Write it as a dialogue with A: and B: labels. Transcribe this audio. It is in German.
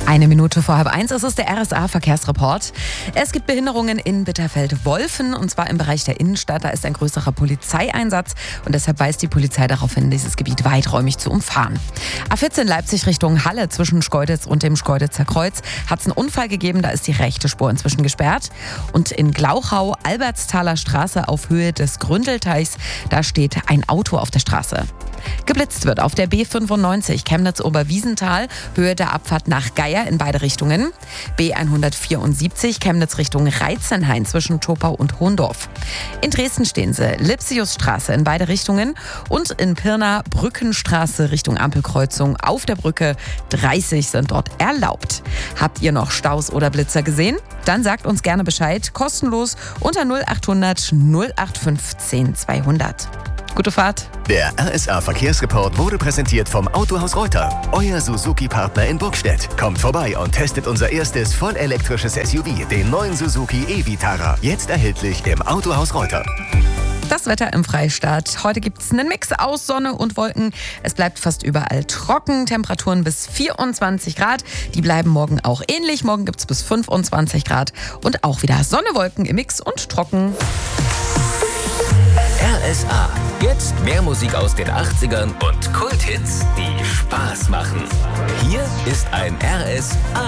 A: Eine Minute vor 12:30 ist es der RSA-Verkehrsreport. Es gibt Behinderungen in Bitterfeld-Wolfen, und zwar im Bereich der Innenstadt. Da ist ein größerer Polizeieinsatz und deshalb weist die Polizei darauf hin, dieses Gebiet weiträumig zu umfahren. A14 Leipzig Richtung Halle zwischen Schkeuditz und dem Schkeuditzer Kreuz hat es einen Unfall gegeben, da ist die rechte Spur inzwischen gesperrt. Und in Glauchau, Albertsthaler Straße auf Höhe des Gründelteichs, da steht ein Auto auf der Straße. Geblitzt wird auf der B95 Chemnitz-Oberwiesenthal, Höhe der Abfahrt nach Geier in beide Richtungen. B174 Chemnitz Richtung Reitzenhain zwischen Topau und Hohndorf. In Dresden stehen sie Lipsiusstraße in beide Richtungen und in Pirna Brückenstraße Richtung Ampelkreuzung auf der Brücke. 30 sind dort erlaubt. Habt ihr noch Staus oder Blitzer gesehen? Dann sagt uns gerne Bescheid, kostenlos unter 0800 0815 200. Gute Fahrt.
B: Der RSA-Verkehrsreport wurde präsentiert vom Autohaus Reuter, euer Suzuki-Partner in Burgstedt. Kommt vorbei und testet unser erstes vollelektrisches SUV, den neuen Suzuki e-Vitara. Jetzt erhältlich im Autohaus Reuter.
A: Das Wetter im Freistaat. Heute gibt es einen Mix aus Sonne und Wolken. Es bleibt fast überall trocken. Temperaturen bis 24 Grad. Die bleiben morgen auch ähnlich. Morgen gibt es bis 25 Grad. Und auch wieder Sonne, Wolken im Mix und trocken.
C: RSA. Jetzt mehr Musik aus den 80ern und Kulthits, die Spaß machen. Hier ist ein RSA.